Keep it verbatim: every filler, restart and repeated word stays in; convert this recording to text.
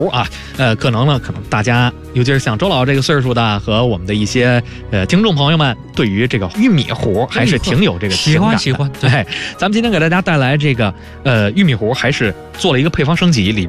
啊，呃，可能呢，可能大家，尤其是像周老这个岁数的和我们的一些呃听众朋友们，对于这个玉米糊还是挺有这个喜欢喜欢。 对，咱们今天给大家带来这个呃玉米糊，还是做了一个配方升级，里边